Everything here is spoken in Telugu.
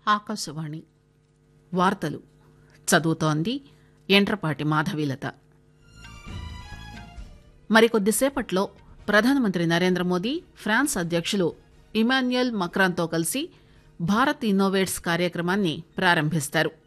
ఆకాశవాణి వార్తలు చదువుతోంది ఎంట్రపాటి మాధవీలత. మరికొద్దిసేపట్లో ప్రధానమంత్రి నరేంద్రమోదీ ఫ్రాన్స్ అధ్యక్షులు ఇమాన్యుయల్ మక్రాన్తో కలిసి భారత్ ఇన్నోవేట్స్ కార్యక్రమాన్ని ప్రారంభిస్తారు.